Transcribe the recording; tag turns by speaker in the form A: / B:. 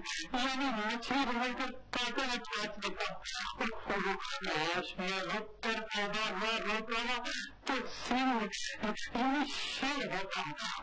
A: यानी मछली बनकर कांटे में काट देता उत्तर पैदा हुआ रोका तो सिंह शेर होता